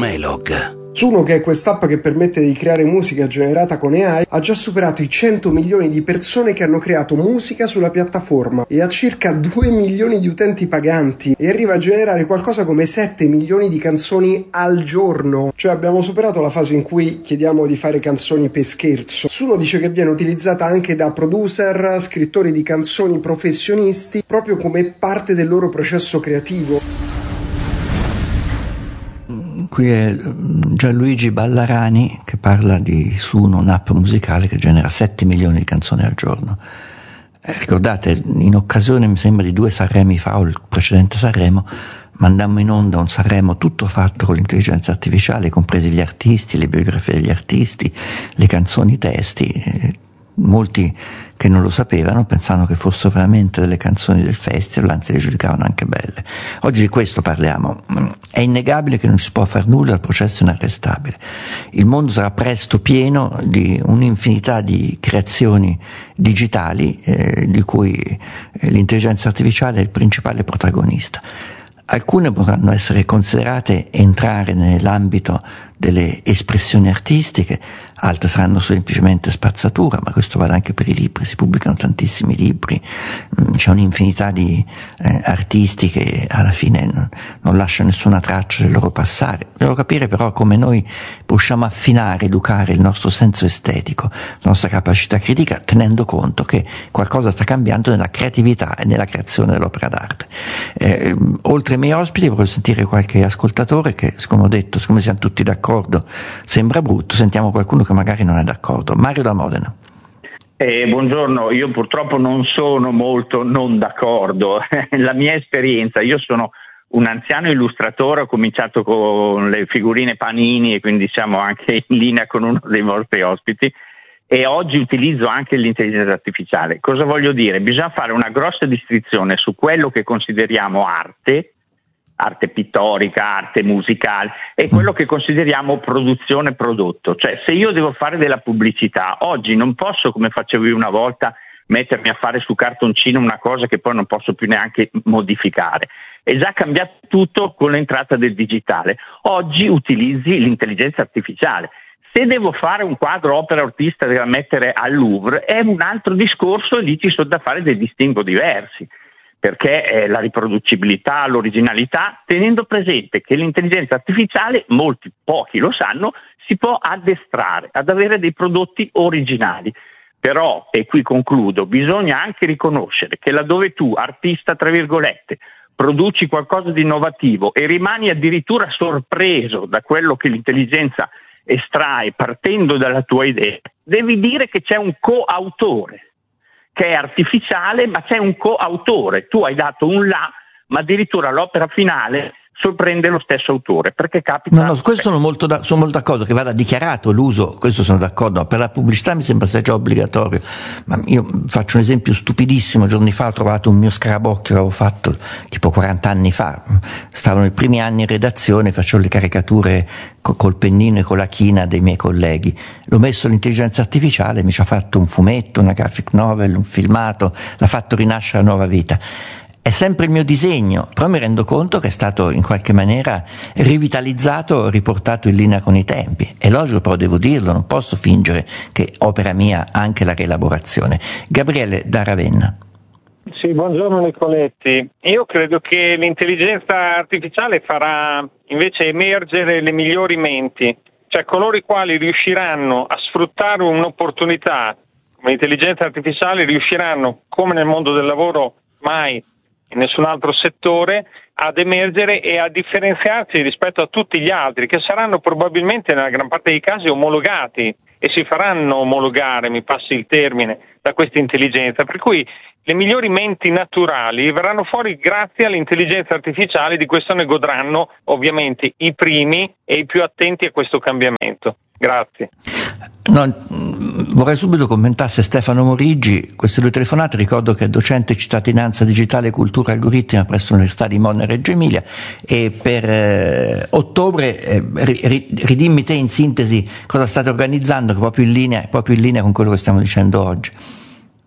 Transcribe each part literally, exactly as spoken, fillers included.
Melog. Suno, che è quest'app che permette di creare musica generata con A I, ha già superato i cento milioni di persone che hanno creato musica sulla piattaforma e ha circa due milioni di utenti paganti e arriva a generare qualcosa come sette milioni di canzoni al giorno. Cioè abbiamo superato la fase in cui chiediamo di fare canzoni per scherzo. Suno dice che viene utilizzata anche da producer, scrittori di canzoni professionisti, proprio come parte del loro processo creativo. Qui è Gianluigi Ballarani che parla di Suno, un'app musicale che genera sette milioni di canzoni al giorno. Eh, ricordate, in occasione, mi sembra, di due Sanremi fa, o il precedente Sanremo, mandammo in onda un Sanremo tutto fatto con l'intelligenza artificiale, compresi gli artisti, le biografie degli artisti, le canzoni, i testi. Eh, molti che non lo sapevano pensavano che fossero veramente delle canzoni del festival, anzi le giudicavano anche belle. Oggi di questo parliamo. È innegabile che non ci si può far nulla, il processo è inarrestabile. Il mondo sarà presto pieno di un'infinità di creazioni digitali eh, di cui eh, l'intelligenza artificiale è il principale protagonista. Alcune potranno essere considerate entrare nell'ambito delle espressioni artistiche, altre saranno semplicemente spazzatura, ma questo vale anche per i libri, si pubblicano tantissimi libri, c'è un'infinità di eh, artisti che alla fine non, non lasciano nessuna traccia del loro passare. Devo capire però come noi riusciamo a affinare, educare il nostro senso estetico, la nostra capacità critica, tenendo conto che qualcosa sta cambiando nella creatività e nella creazione dell'opera d'arte. Eh, oltre ai miei ospiti vorrei sentire qualche ascoltatore che, come ho detto, siccome siamo tutti d'accordo, sembra brutto, sentiamo qualcuno che magari non è d'accordo. Mario da Modena. Eh, buongiorno, io purtroppo non sono molto non d'accordo. La mia esperienza, io sono un anziano illustratore, ho cominciato con le figurine Panini e quindi siamo anche in linea con uno dei vostri ospiti, e oggi utilizzo anche l'intelligenza artificiale. Cosa voglio dire? Bisogna fare una grossa distinzione su quello che consideriamo arte, arte pittorica, arte musicale, e quello che consideriamo produzione prodotto. Cioè, se io devo fare della pubblicità, oggi non posso, come facevo io una volta, mettermi a fare su cartoncino una cosa che poi non posso più neanche modificare. È già cambiato tutto con l'entrata del digitale. Oggi utilizzi l'intelligenza artificiale. Se devo fare un quadro opera artista da mettere al Louvre, è un altro discorso, e lì ci sono da fare dei distinguo diversi, perché è la riproducibilità, l'originalità, tenendo presente che l'intelligenza artificiale, molti, pochi lo sanno, si può addestrare ad avere dei prodotti originali. Però, e qui concludo, bisogna anche riconoscere che laddove tu, artista tra virgolette, produci qualcosa di innovativo e rimani addirittura sorpreso da quello che l'intelligenza estrae partendo dalla tua idea, devi dire che c'è un coautore, che è artificiale, ma c'è un coautore. Tu hai dato un là, ma addirittura l'opera finale sorprende lo stesso autore, perché capita. No, no, su questo sono molto, da, sono molto d'accordo, che vada dichiarato l'uso, questo sono d'accordo, per la pubblicità mi sembra sia già obbligatorio, ma io faccio un esempio stupidissimo. Giorni fa ho trovato un mio scarabocchio che avevo fatto tipo quaranta anni fa, stavano i primi anni in redazione, facevo le caricature col pennino e con la china dei miei colleghi, l'ho messo all'intelligenza artificiale, mi ci ha fatto un fumetto, una graphic novel, un filmato, l'ha fatto rinascere a nuova vita. È sempre il mio disegno, però mi rendo conto che è stato in qualche maniera rivitalizzato, riportato in linea con i tempi. È logico, però devo dirlo, non posso fingere che opera mia anche la rielaborazione. Gabriele da Ravenna. Sì, buongiorno Nicoletti. Io credo che l'intelligenza artificiale farà invece emergere le migliori menti, cioè coloro i quali riusciranno a sfruttare un'opportunità come l'intelligenza artificiale riusciranno, come nel mondo del lavoro mai in nessun altro settore, ad emergere e a differenziarsi rispetto a tutti gli altri, che saranno probabilmente nella gran parte dei casi omologati e si faranno omologare, mi passi il termine, da questa intelligenza, per cui le migliori menti naturali verranno fuori grazie all'intelligenza artificiale. Di questo ne godranno ovviamente i primi e i più attenti a questo cambiamento. Grazie. No, vorrei subito commentasse Stefano Morigi queste due telefonate. Ricordo che è docente cittadinanza digitale, cultura e algoritmi presso l'Università di Modena e Reggio Emilia, e per eh, ottobre eh, ri, ridimmi te in sintesi cosa state organizzando, che è proprio in linea, proprio in linea con quello che stiamo dicendo oggi.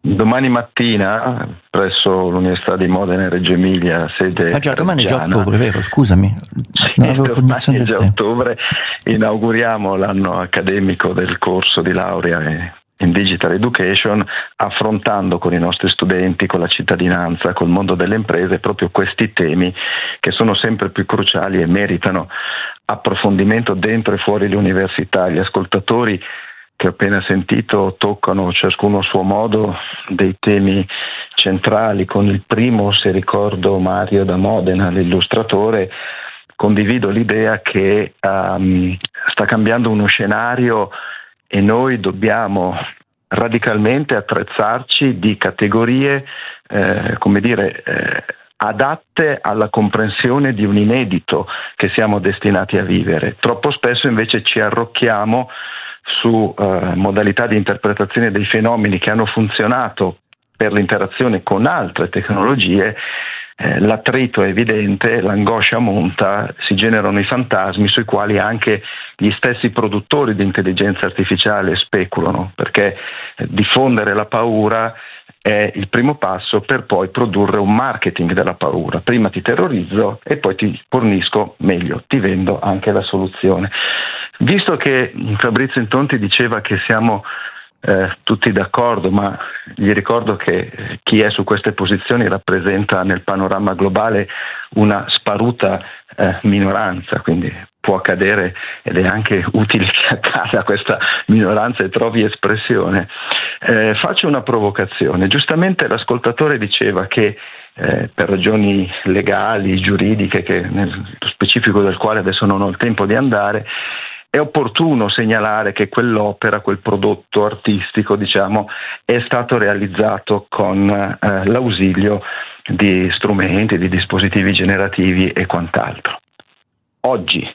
domani mattina presso l'Università di Modena e Reggio Emilia, sede ah già, domani è già reggiana, ottobre, vero? Scusami, non avevo cognizione del già tempo. Ottobre inauguriamo l'anno accademico del corso di laurea in Digital Education, affrontando con i nostri studenti, con la cittadinanza, col mondo delle imprese proprio questi temi che sono sempre più cruciali e meritano approfondimento dentro e fuori l'università. Gli ascoltatori che ho appena sentito toccano ciascuno a suo modo dei temi centrali. Con il primo, se ricordo Mario da Modena, l'illustratore, condivido l'idea che um, sta cambiando uno scenario e noi dobbiamo radicalmente attrezzarci di categorie eh, come dire eh, adatte alla comprensione di un inedito che siamo destinati a vivere. Troppo spesso invece ci arrocchiamo su eh, modalità di interpretazione dei fenomeni che hanno funzionato per l'interazione con altre tecnologie. Eh, l'attrito è evidente, l'angoscia monta, si generano i fantasmi sui quali anche gli stessi produttori di intelligenza artificiale speculano, perché eh, diffondere la paura è il primo passo per poi produrre un marketing della paura. Prima ti terrorizzo e poi ti fornisco meglio, ti vendo anche la soluzione. Visto che Fabrizio Intonti diceva che siamo Eh, tutti d'accordo, ma gli ricordo che chi è su queste posizioni rappresenta nel panorama globale una sparuta eh, minoranza, quindi può accadere ed è anche utile che accada questa minoranza e trovi espressione. Eh, faccio una provocazione. Giustamente l'ascoltatore diceva che eh, per ragioni legali, giuridiche, che nello specifico del quale adesso non ho il tempo di andare, è opportuno segnalare che quell'opera, quel prodotto artistico, diciamo, è stato realizzato con eh, l'ausilio di strumenti, di dispositivi generativi e quant'altro. Oggi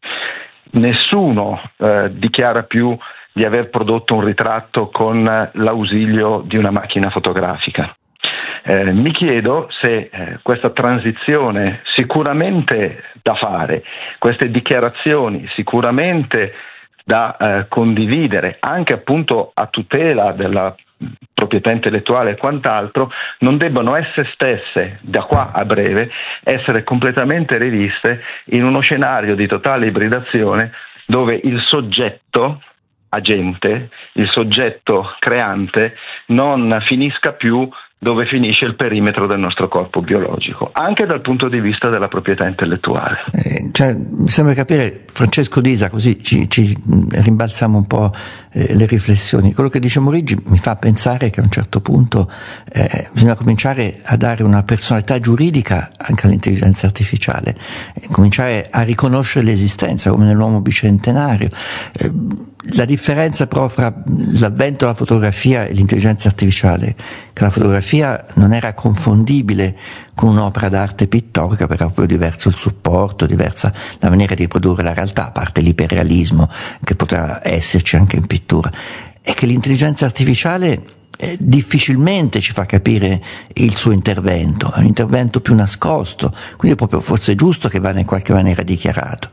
nessuno eh, dichiara più di aver prodotto un ritratto con l'ausilio di una macchina fotografica. Eh, mi chiedo se eh, questa transizione sicuramente da fare, queste dichiarazioni sicuramente da eh, condividere anche appunto a tutela della proprietà intellettuale e quant'altro, non debbano esse stesse da qua a breve essere completamente riviste in uno scenario di totale ibridazione dove il soggetto agente, il soggetto creante non finisca più dove finisce il perimetro del nostro corpo biologico, anche dal punto di vista della proprietà intellettuale. Eh, cioè, mi sembra capire, Francesco Disa, così ci, ci rimbalziamo un po' eh, le riflessioni. Quello che dice Morigi mi fa pensare che a un certo punto eh, bisogna cominciare a dare una personalità giuridica anche all'intelligenza artificiale, eh, cominciare a riconoscere l'esistenza, come nell'uomo bicentenario. Eh, la differenza però fra l'avvento della fotografia e l'intelligenza artificiale, che la fotografia non era confondibile con un'opera d'arte pittorica, perché era proprio diverso il supporto, diversa la maniera di riprodurre la realtà, a parte l'iperrealismo che poteva esserci anche in pittura, e che l'intelligenza artificiale eh, difficilmente ci fa capire il suo intervento, è un intervento più nascosto, quindi è proprio forse giusto che vada in qualche maniera dichiarato.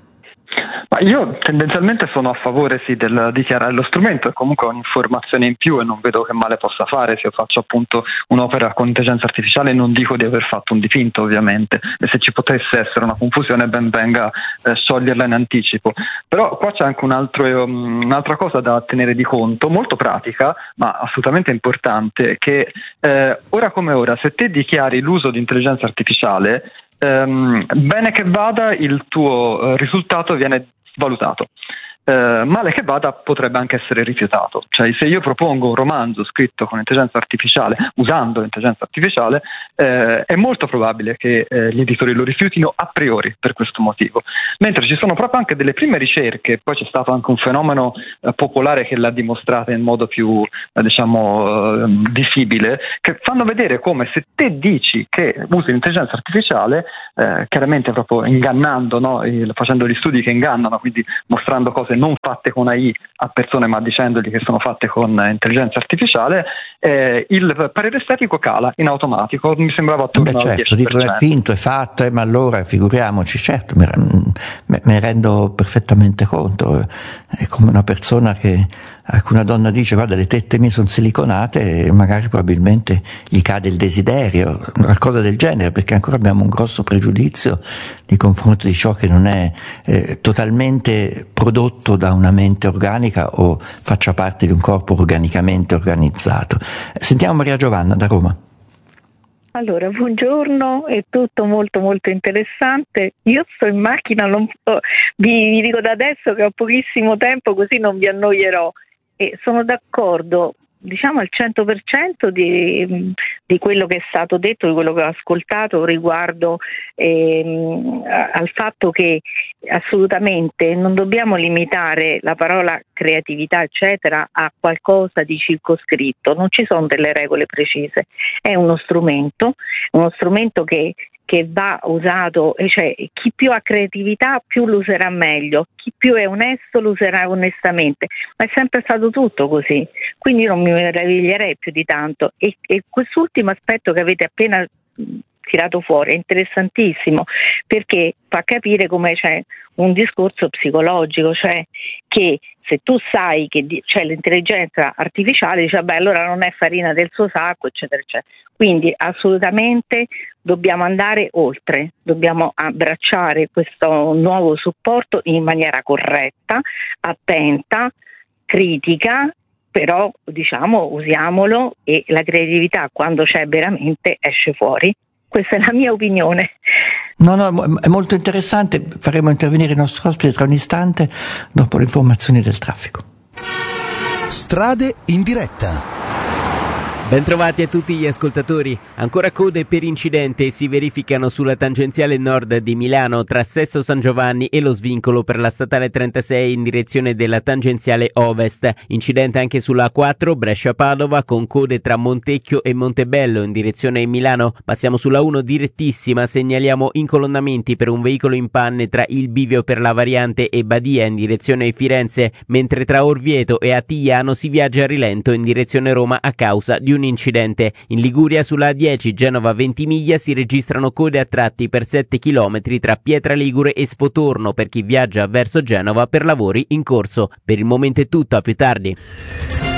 Ma io tendenzialmente sono a favore sì del dichiarare lo strumento, è comunque un'informazione in più e non vedo che male possa fare se io faccio appunto un'opera con intelligenza artificiale. Non dico di aver fatto un dipinto ovviamente, e se ci potesse essere una confusione ben venga eh, scioglierla in anticipo. Però qua c'è anche un altro, um, un'altra cosa da tenere di conto, molto pratica ma assolutamente importante, che eh, ora come ora se te dichiari l'uso di intelligenza artificiale, ehm, bene che vada il tuo eh, risultato viene valutato. Eh, male che vada potrebbe anche essere rifiutato. Cioè, se io propongo un romanzo scritto con intelligenza artificiale, usando l'intelligenza artificiale, eh, è molto probabile che eh, gli editori lo rifiutino a priori per questo motivo. Mentre ci sono proprio anche delle prime ricerche, poi c'è stato anche un fenomeno eh, popolare che l'ha dimostrata in modo più eh, diciamo eh, visibile, che fanno vedere come se te dici che usi l'intelligenza artificiale, eh, chiaramente proprio ingannando, no? Il, facendo gli studi che ingannano, quindi mostrando cose non fatte con A I a persone ma dicendogli che sono fatte con intelligenza artificiale, eh, il parere estetico cala in automatico, mi sembrava attorno Beh, certo, al dieci per cento. Dicono è finto, è fatto, eh, ma allora figuriamoci, certo, me, me, me ne rendo perfettamente conto, è come una persona che, a cui una donna dice guarda le tette mie sono siliconate e magari probabilmente gli cade il desiderio, qualcosa del genere, perché ancora abbiamo un grosso pregiudizio nei confronti di ciò che non è eh, totalmente prodotto da una mente organica o faccia parte di un corpo organicamente organizzato. Sentiamo Maria Giovanna da Roma. Allora, buongiorno, è tutto molto molto interessante. Io sto in macchina, non so, vi, vi dico da adesso che ho pochissimo tempo, così non vi annoierò. E sono d'accordo, diciamo al cento per cento di, di quello che è stato detto, di quello che ho ascoltato riguardo ehm, al fatto che assolutamente non dobbiamo limitare la parola creatività eccetera a qualcosa di circoscritto, non ci sono delle regole precise, è uno strumento, uno strumento che che va usato, cioè chi più ha creatività più lo userà meglio, chi più è onesto lo userà onestamente, ma è sempre stato tutto così, quindi non mi meraviglierei più di tanto e, e quest'ultimo aspetto che avete appena tirato fuori è interessantissimo perché fa capire come c'è un discorso psicologico, cioè che se tu sai che c'è l'intelligenza artificiale, dici beh allora non è farina del suo sacco eccetera eccetera, quindi assolutamente dobbiamo andare oltre, dobbiamo abbracciare questo nuovo supporto in maniera corretta, attenta, critica, però diciamo usiamolo e la creatività quando c'è veramente esce fuori. Questa è la mia opinione. No, no, è molto interessante, faremo intervenire il nostro ospite tra un istante dopo le informazioni del traffico. Strade in diretta. Bentrovati a tutti gli ascoltatori. Ancora code per incidente si verificano sulla tangenziale nord di Milano tra Sesto San Giovanni e lo svincolo per la statale trentasei in direzione della tangenziale ovest. Incidente anche sulla A quattro Brescia-Padova con code tra Montecchio e Montebello in direzione Milano. Passiamo sulla uno direttissima, segnaliamo incolonnamenti per un veicolo in panne tra il bivio per la variante e Badia in direzione Firenze, mentre tra Orvieto e Attigliano si viaggia a rilento in direzione Roma a causa di un un incidente. In Liguria sulla A dieci Genova-Ventimiglia si registrano code a tratti per sette chilometri tra Pietraligure e Spotorno per chi viaggia verso Genova per lavori in corso. Per il momento è tutto, a più tardi.